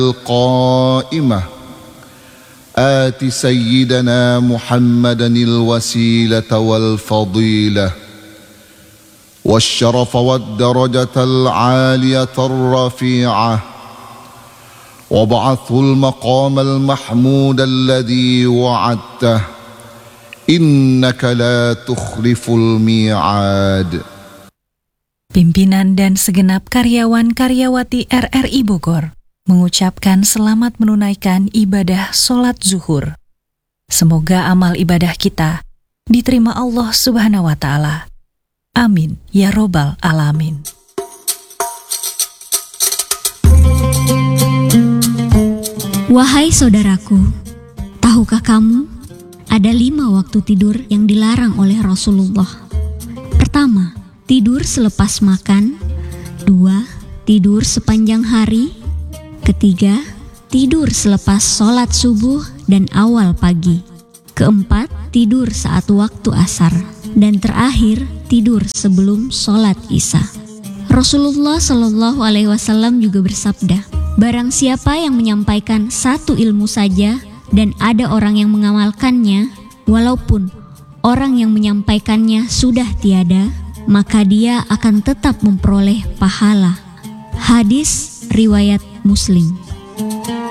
القائمة آت سيدنا محمدا الوسيلة والفضيلة والشرف والدرجة العالية الرفيعة وابعثه المقام المحمود الذي وعدته إنك لا تخلف الميعاد. Pimpinan dan segenap karyawan-karyawati RRI Bogor mengucapkan selamat menunaikan ibadah sholat zuhur. Semoga amal ibadah kita diterima Allah Subhanahu wa Ta'ala. Amin ya Robbal Alamin. Wahai saudaraku, tahukah kamu ada 5 waktu tidur yang dilarang oleh Rasulullah? Pertama, tidur selepas makan. 2, tidur sepanjang hari. Ketiga, tidur selepas sholat subuh dan awal pagi. Keempat, tidur saat waktu asar. Dan terakhir, tidur sebelum sholat isya. Rasulullah Shallallahu Alaihi Wasallam juga bersabda, barang siapa yang menyampaikan satu ilmu saja dan ada orang yang mengamalkannya, walaupun orang yang menyampaikannya sudah tiada, maka dia akan tetap memperoleh pahala. Hadis riwayat Muslim.